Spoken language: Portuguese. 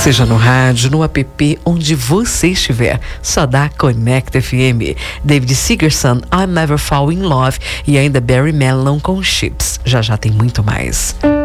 Seja no rádio, no app, onde você estiver, só dá Conecta FM. David Sigerson, I'll Never Fall in Love e ainda Barry Manilow com Chips. Já já tem muito mais.